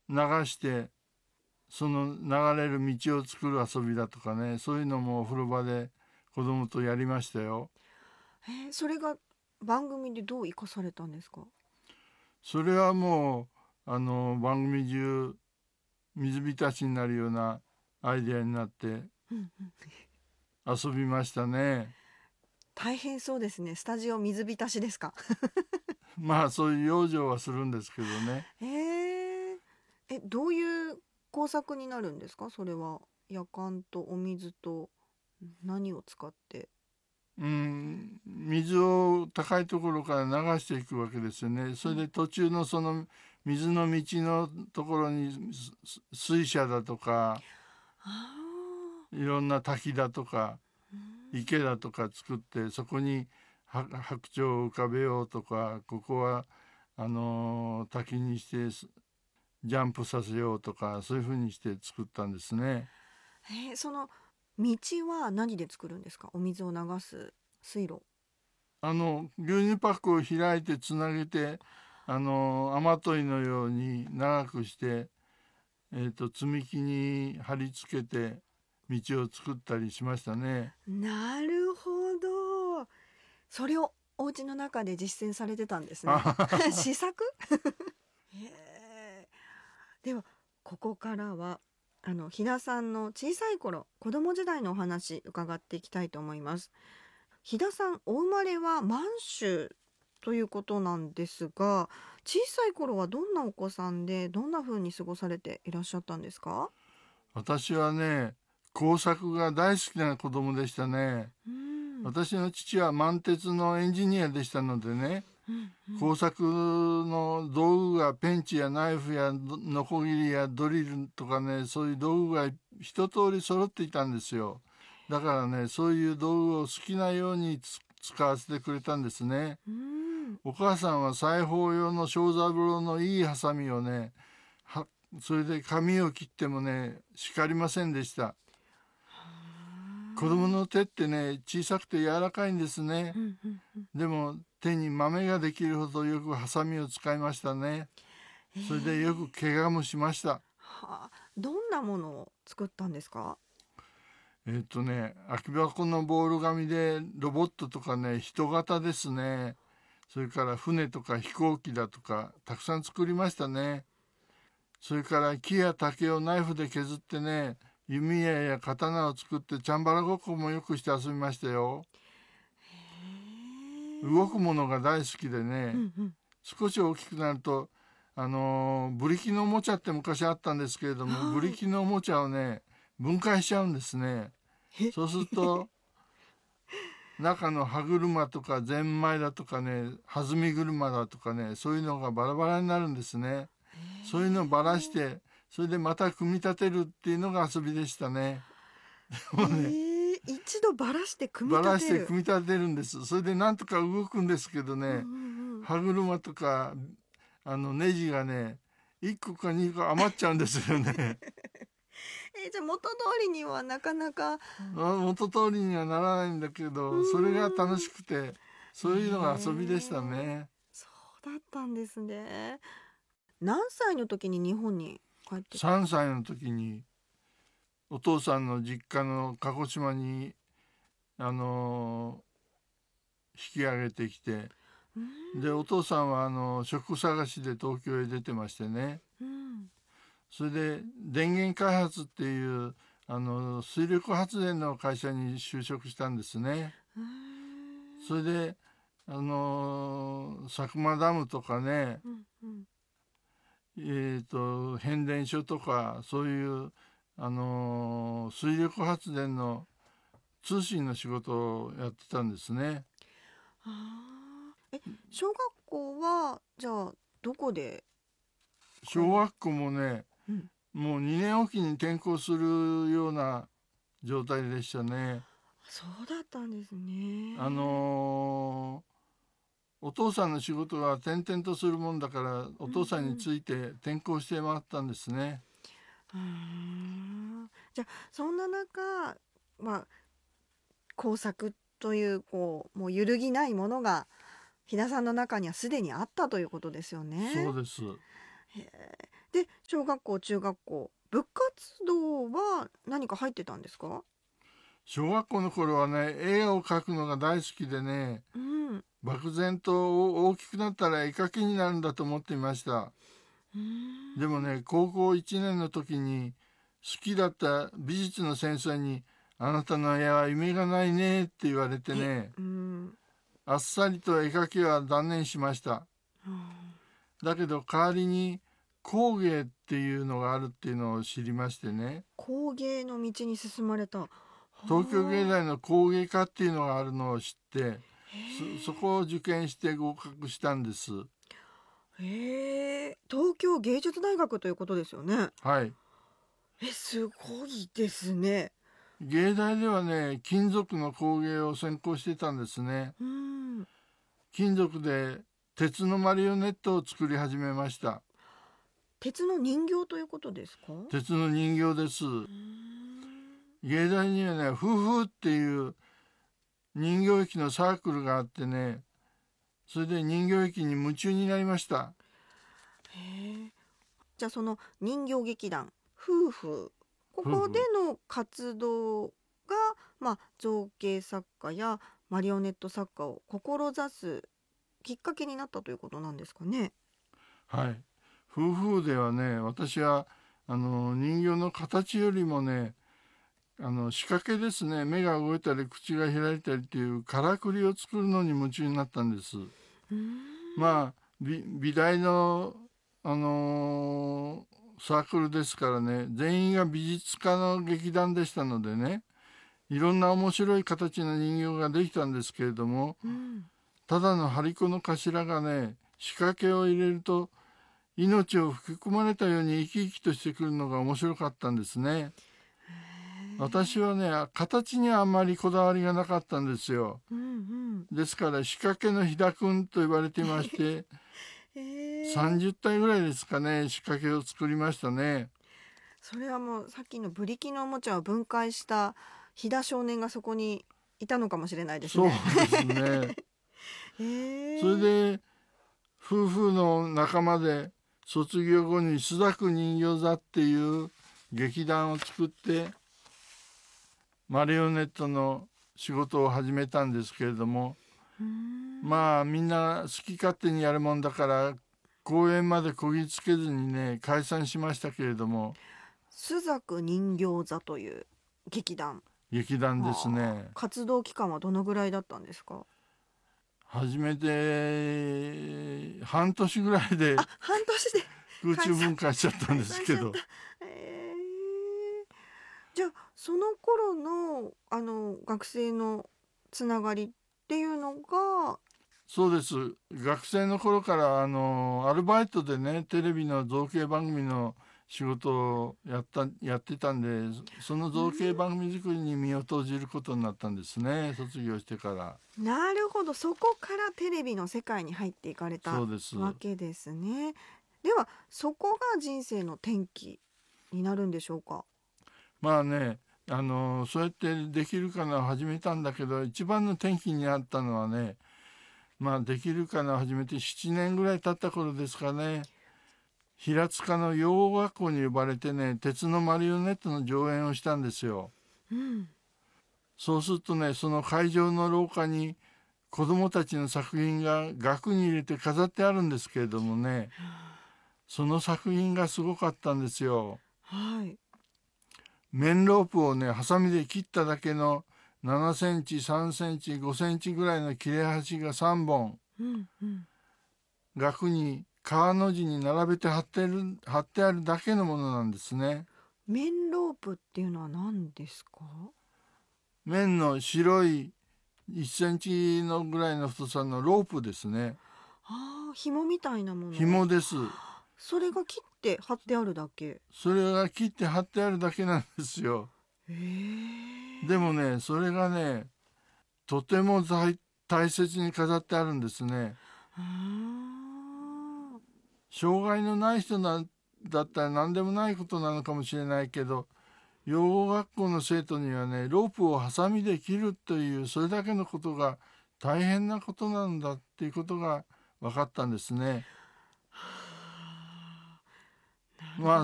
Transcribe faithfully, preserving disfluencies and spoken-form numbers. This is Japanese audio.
流してその流れる道を作る遊びだとかね、そういうのもお風呂場で子供とやりましたよ。 えーそれが番組でどう生かされたんですか？ それはもうあの番組中水浸しになるようなアイデアになってうんうん、 遊びましたね。 大変そうですね。スタジオ水浸しですか？ まあそういう養生はするんですけどね。 えー、え、どういう工作になるんですか？それはやかんとお水と何を使って。 うん、水を高いところから流していくわけですよね。それで途中のその水の道のところにす水車だとかあいろんな滝だとかーうん池だとか作って、そこには白鳥を浮かべようとか、ここはあのー滝にしてすジャンプさせようとか、そういうふうにして作ったんですね。 えーその道は何で作るんですか？お水を流す水路。 あの牛乳パックを開いてつなげて、あの雨どいのように長くして、えー、と積み木に貼り付けて道を作ったりしましたね。 なるほど。それをお家の中で実践されてたんですね。 あ試作。へーではここからはあの飛田さんの小さい頃子供時代のお話伺っていきたいと思います。飛田さんお生まれは満州ということなんですが、小さい頃はどんなお子さんでどんな風に過ごされていらっしゃったんですか？ 私はね、工作が大好きな子供でしたね。 うん、 私の父は満鉄のエンジニアでしたのでね、 うんうん、 工作の道具がペンチやナイフやノコギリやドリルとかね、そういう道具が一通り揃っていたんですよ。だからね、そういう道具を好きなようにつ使わせてくれたんですね。 うん、 お母さんは裁縫用の小三郎のいいハサミをね、はそれで紙を切ってもね、叱りませんでした。子供の手ってね、小さくて柔らかいんですね。 うんうんうん、 でも手に豆ができるほどよくハサミを使いましたね。 えそれでよくー怪我もしました。 はあ、どんなものを作ったんですか？ えっとね、空き箱のボール紙でロボットとかね、人型ですね。それから船とか飛行機だとか、たくさん作りましたね。それから木や竹をナイフで削ってね、弓矢や刀を作ってチャンバラごっこもよくして遊びましたよ。動くものが大好きでね、 うんうん、 少し大きくなると、あのーブリキのおもちゃって昔あったんですけれども、ブはい。 リキのおもちゃをね、分解しちゃうんですね。 え、 そうすると、中の歯車とかゼンマイだとかね、弾み車だとかね、そういうのがバラバラになるんですね。そういうのをばらして、それでまた組み立てるっていうのが遊びでしたね。 えもうね、 ー、一度ばらして組みばらして立てる。 組み立てるんです。それでなんとか動くんですけどうんね、 うんうん。 歯車とか、あのネジがね、いっこかにこ余っちゃうんですよね。 えーじゃあ元通りにはなかなか。 元通りにはならないんだけうど、それが楽ーん。 しくて、 えそういうのが遊びでしたー、 ね。 そうだったんですね。何歳の時に日本に帰ってきた？ さんさいの時にお父さんの実家の鹿児島に、あの引き上げてきて、 うーん、 でお父さんはあの職探しで東京へ出てましてね、 うん、 それで電源開発っていうあの水力発電の会社に就職したんですね。 うーん、 それであの佐久間ダムとかね、 うんうん、 えーと変電所とかそういうあの水力発電の通信の仕事をやってたんですね。 あーえ、小学校はじゃあどこで通っ。 小学校もね、 うん、 もうにねんおきに転校するような状態でしたね。 そうだったんですあね。 のーお父さんの仕事が転々とするもんだから、おうん父さんにうん、 ついて転校して回ったんですね。 うーん、じゃあそんな中、まあ、工作というこうもう揺るぎないものが飛田さんの中にはすでにあったということですよね。 そうです。 へえ、 で小学校中学校部活動は何か入ってたんですか？ 小学校の頃はね、絵を描くのが大好きでね、 うん。 漠然と大きくなったら絵描きになるんだと思っていました。 うーんでもね、高校いちねんの時に好きだった美術の先生に「あなたの絵は夢がないね」って言われてえね、 うん。 あっさりと絵描きは断念しました。 あだけど代わりに工芸っていうのがあるっていうのを知りましてね、 工芸の道に進まれた。は東京芸あ。 大の工芸科っていうのがあるのを知ってそ、そへこを受験して合格したんです。 え。へえ。東京芸術大学ということですよね。 はい。 え、すごいですね。 芸大ではね、金属の工芸を専攻してたんですね。 うん。 金属で鉄のマリオネットを作り始めました。 鉄の人形ということですか？う鉄の人形です。 ーん。 芸大にはね、夫婦っていう人形劇のサークルがあってね、それで人形劇に夢中になりました。 へえ。じゃあその人形劇団夫婦ここで夫婦。 の活動が、まあ、造形作家やマリオネット作家を志すきっかけになったということなんですかね。 はい。夫婦ではね、私はあの人形の形よりもね、あの仕掛けですね、目が動いたり口が開いたりっていうからくりを作るのに夢中になったんです。 うーん。 まあ美、美大の、あのーサークルですからね、全員が美術家の劇団でしたのでね、いろんな面白い形の人形ができたんですけれども、 うん。 ただの張り子の頭がね、仕掛けを入れると命を吹き込まれたように生き生きとしてくるのが面白かったんですね。 へえ。 私はね、形にはあんまりこだわりがなかったんですよ。 うんうん。 ですから仕掛けの飛騨くんと言われていましてへえ。 さんじゅっ体ぐらいですかね、仕掛けを作りましたね。 それはもうさっきのブリキのおもちゃを分解した飛騨少年がそこにいたのかもしれないですそうね。 ですね。それへえ。 で夫婦の仲間で卒業後に朱雀人形座っていう劇団を作ってマリオネットの仕事を始めたんですけれども、 うーん。 まあみんな好き勝手にやるもんだから公演までこぎつけずにね解散しましたけれども、 朱雀人形座という劇団。 劇団ですはあ。 ね。 活動期間はどのぐらいだったんですか？ 初めて半年ぐらいであ、半年で空中解散分解しちゃったん解ですけど、 散しちゃった。ええ。じゃあその頃のあの学生のつながりっていうのが、 そうです。学生の頃からあのアルバイトでねテレビの造形番組の仕事をやったやってたんで、その造形番組作りに身を投じることになったんですね、卒業してから。 なるほど、そこからテレビの世界に入っていかれたそうです。 わけですね。ではそこが人生の転機になるんでしょうか？ まあね、あのそうやってできるかなを始めたんだけど、一番の転機になったのはね、まあできるかなを始めてななねんぐらい経った頃ですかね。平塚の養護学校に呼ばれてね、鉄のマリオネットの上演をしたんですよ。 うん。 そうするとね、その会場の廊下に子供たちの作品が額に入れて飾ってあるんですけれどもね、その作品がすごかったんですよ。 はい。 面ロープをね、ハサミで切っただけのななセンチ、さんセンチ、ごセンチぐらいの切れ端がさんぼん、 うんうん。 額に川の字に並べて貼ってる、貼ってあるだけのものなんですね。 面ロープっていうのは何ですか？ 面の白いいっセンチのぐらいの太さのロープですね。 ああ、紐みたいなもの。 紐です。 それが切って貼ってあるだけ。 それが切って貼ってあるだけなんですよ。 へえ。 でもね、それがね、とても大大切に飾ってあるんですね。 ああ。 障害のない人なんだったら何でもないことなのかもしれないけど、養護学校の生徒にはね、ロープをハサミで切るというそれだけのことが大変なことなんだっていうことが分かったんですね。 はあ、なまあ